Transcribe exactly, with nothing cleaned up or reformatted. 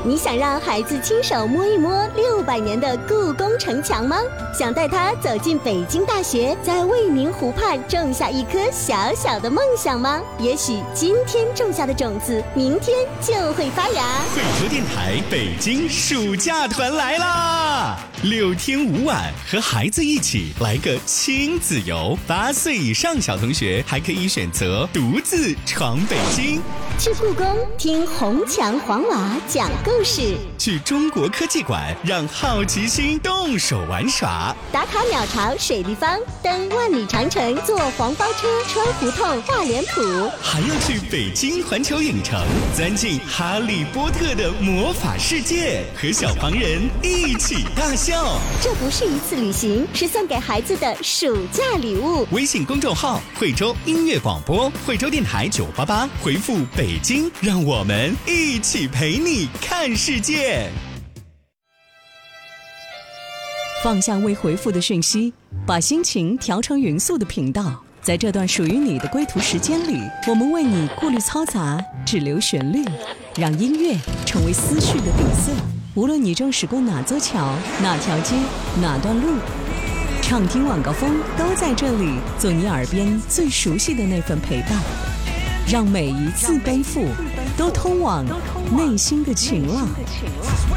你想让孩子亲手摸一摸六百年的故宫城墙吗？想带他走进北京大学，在未名湖畔种下一颗小小的梦想吗？也许今天种下的种子，明天就会发芽。 惠州电台北京暑假团来啦！六天五晚，和孩子一起来个亲子游。八岁以上小同学还可以选择独自闯北京。 去故宫听红墙黄瓦讲故事， 去中国科技馆让好奇心动手玩耍， 打卡鸟巢水立方，登万里长城，坐黄包车穿胡同大脸谱， 还要去北京环球影城，钻进哈利波特的魔法世界，和小黄人一起大笑。 这不是一次旅行，是送给孩子的暑假礼物。 微信公众号惠州音乐广播，惠州电台九八八，回复北京，让我们一起陪你看世界。 放下未回复的讯息，把心情调成匀速的频道。在这段属于你的归途时间里，我们为你过滤嘈杂，只留旋律，让音乐成为思绪的底色。无论你正驶过哪座桥、哪条街、哪段路，畅听晚高峰都在这里，做你耳边最熟悉的那份陪伴。让每一次背负都通往内心的晴朗。